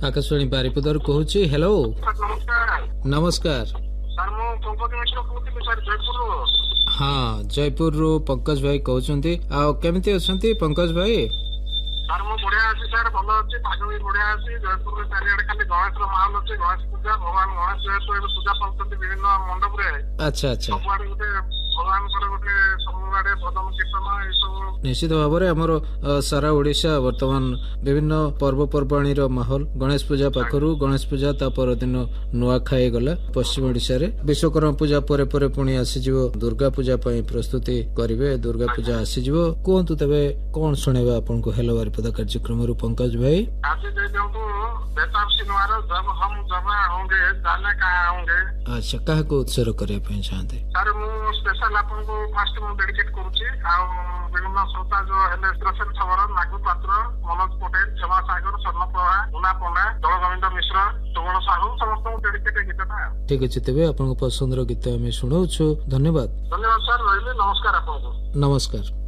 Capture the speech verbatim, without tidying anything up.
Akashvani बारिपदार कहूची hello नमस्कार हाँ जयपुर रु पंकज भाई कहते केमती अच्छा पंकज भाई सर मु बढ़िया अच्छी सर भल अच्छी पाग भी बढ़िया अच्छी जयपुर में चारिड़े खाली गणेश माहौल अच्छी गणेश पूजा भगवान गणेश जेहेतु पूजा पाते विभिन्न मंडप अच्छा अच्छा सबुआड़े गोटे भगवान गोटे सबुआड़े भजन कीर्तन निश्चित भाव में आमर सारा ओडिशा वर्तमान विभिन्न पर्वपर्वाणी माहौल गणेश पूजा पाखरु गणेश पूजा ता पर दिन नुआखाई गला पश्चिम ओडिशा रे विश्वकर्मा पूजा परे परे पुणी आसीजिवो दुर्गा पूजा पई प्रस्तुति करिवे दुर्गा पूजा आसीजिवो कोंतु तबे कोन सुनेबा आपन को हेलो बारिपदा कार्यक्रम रु पंकज भाई आज दे देंतु बेताब सिनवार जब हम जब होंगे जाने कहां होंगे अच्छा काहा को उत्सर्ग करे पई चाहते सर मु स्पेशल आपन को फास्ट मु डेडिकेट करूची आ विभिन्न श्रोता जो हेले प्रसन्न खबर नागु पात्र मनोज पटेल क्षमा सागर स्वर्णप्रभा मुना पंडा दलगोविंद मिश्र सुवर्ण साहू समस्त डेडिकेट गीतटा ठीक अछि तबे आपन को पसंद रो गीत हमें सुनाउछु धन्यवाद धन्यवाद सर रहिले नमस्कार आपन को नमस्कार।